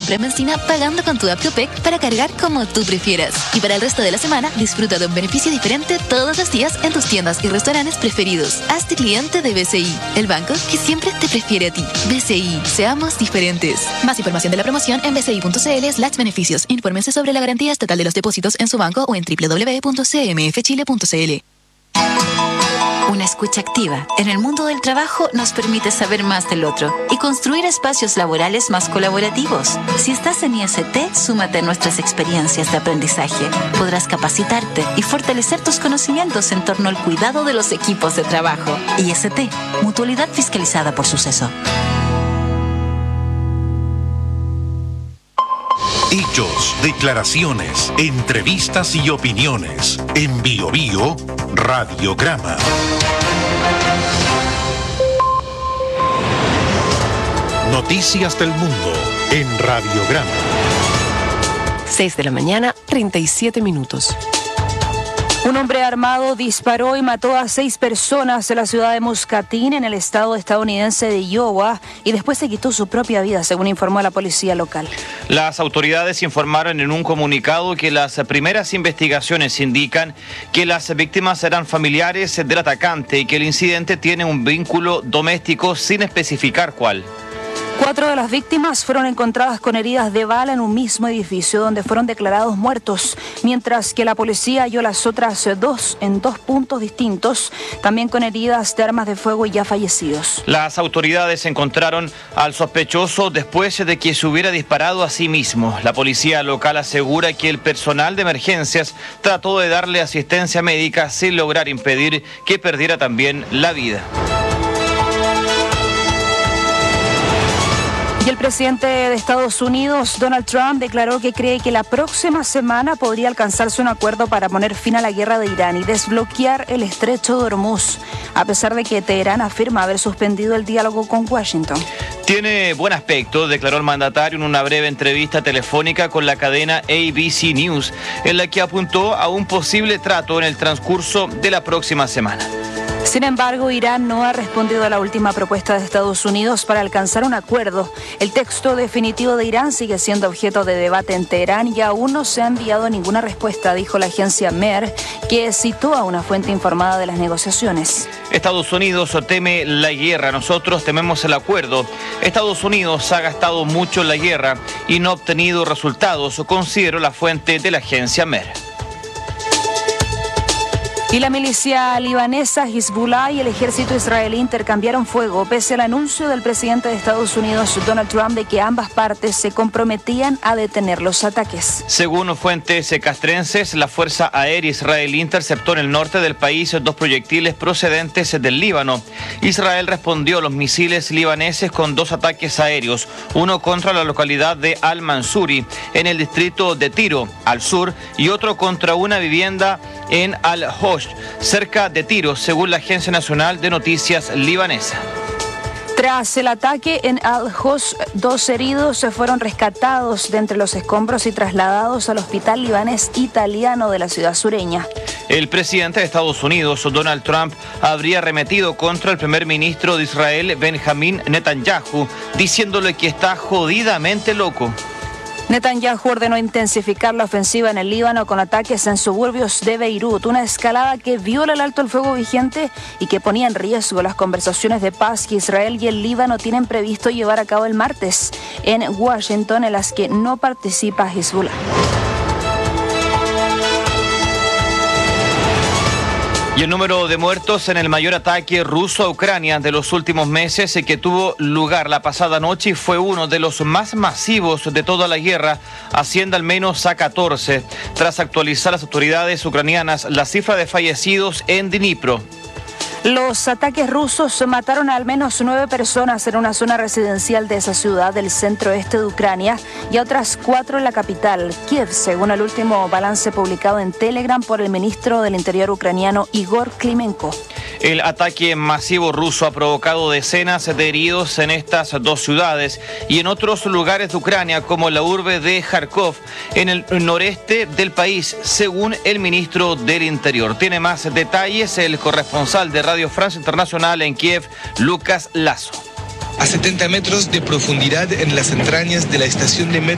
compra en benzina pagando con tu app Copec para cargar como tú prefieras. Y para el resto de la semana, disfruta de un beneficio diferente todos los días en tus tiendas y restaurantes preferidos. Hazte cliente de BCI, el banco que siempre te prefiere a ti. BCI, seamos diferentes. Más información de la promoción en bci.cl/beneficios. Infórmense sobre la garantía estatal de los depósitos en su banco o en www.cmfchile.cl. Una escucha activa en el mundo del trabajo nos permite saber más del otro y construir espacios laborales más colaborativos. Si estás en IST, súmate a nuestras experiencias de aprendizaje. Podrás capacitarte y fortalecer tus conocimientos en torno al cuidado de los equipos de trabajo. IST, Mutualidad Fiscalizada por Suceso. Hechos, declaraciones, entrevistas y opiniones. En Bio Bio, Radiograma. Noticias del mundo en Radiograma. 6:37 a.m. Un hombre armado disparó y mató a 6 personas en la ciudad de Muscatine, en el estado estadounidense de Iowa, y después se quitó su propia vida, según informó la policía local. Las autoridades informaron en un comunicado que las primeras investigaciones indican que las víctimas eran familiares del atacante y que el incidente tiene un vínculo doméstico sin especificar cuál. 4 de las víctimas fueron encontradas con heridas de bala en un mismo edificio donde fueron declarados muertos, mientras que la policía halló las otras 2 en 2 puntos distintos, también con heridas de armas de fuego y ya fallecidos. Las autoridades encontraron al sospechoso después de que se hubiera disparado a sí mismo. La policía local asegura que el personal de emergencias trató de darle asistencia médica sin lograr impedir que perdiera también la vida. Y el presidente de Estados Unidos, Donald Trump, declaró que cree que la próxima semana podría alcanzarse un acuerdo para poner fin a la guerra de Irán y desbloquear el estrecho de Hormuz, a pesar de que Teherán afirma haber suspendido el diálogo con Washington. Tiene buen aspecto, declaró el mandatario en una breve entrevista telefónica con la cadena ABC News, en la que apuntó a un posible trato en el transcurso de la próxima semana. Sin embargo, Irán no ha respondido a la última propuesta de Estados Unidos para alcanzar un acuerdo. El texto definitivo de Irán sigue siendo objeto de debate en Teherán y aún no se ha enviado ninguna respuesta, dijo la agencia MER, que citó a una fuente informada de las negociaciones. Estados Unidos teme la guerra, nosotros tememos el acuerdo. Estados Unidos ha gastado mucho en la guerra y no ha obtenido resultados, consideró la fuente de la agencia MER. Y la milicia libanesa Hezbollah y el ejército israelí intercambiaron fuego pese al anuncio del presidente de Estados Unidos, Donald Trump, de que ambas partes se comprometían a detener los ataques. Según fuentes castrenses, la Fuerza Aérea Israelí interceptó en el norte del país 2 proyectiles procedentes del Líbano. Israel respondió a los misiles libaneses con 2 ataques aéreos, uno contra la localidad de Al-Mansuri, en el distrito de Tiro, al sur, y otro contra una vivienda en Al-Hosh, cerca de Tiro, según la Agencia Nacional de Noticias libanesa. Tras el ataque en Al-Hosh, 2 heridos se fueron rescatados de entre los escombros y trasladados al hospital libanés italiano de la ciudad sureña. El presidente de Estados Unidos, Donald Trump, habría arremetido contra el primer ministro de Israel, Benjamín Netanyahu, diciéndole que está jodidamente loco. Netanyahu ordenó intensificar la ofensiva en el Líbano con ataques en suburbios de Beirut, una escalada que viola el alto el fuego vigente y que ponía en riesgo las conversaciones de paz que Israel y el Líbano tienen previsto llevar a cabo el martes en Washington, en las que no participa Hezbollah. Y el número de muertos en el mayor ataque ruso a Ucrania de los últimos meses que tuvo lugar la pasada noche fue uno de los más masivos de toda la guerra, asciende al menos a 14. Tras actualizar las autoridades ucranianas la cifra de fallecidos en Dnipro. Los ataques rusos mataron a al menos 9 personas en una zona residencial de esa ciudad del centro-este de Ucrania y a otras 4 en la capital, Kiev, según el último balance publicado en Telegram por el ministro del Interior ucraniano Igor Klimenko. El ataque masivo ruso ha provocado decenas de heridos en estas 2 ciudades y en otros lugares de Ucrania, como la urbe de Kharkov, en el noreste del país, según el ministro del Interior. Tiene más detalles el corresponsal de Radio France Internacional en Kiev, Lucas Lazo. A 70 metros de profundidad en las entrañas de la estación de metro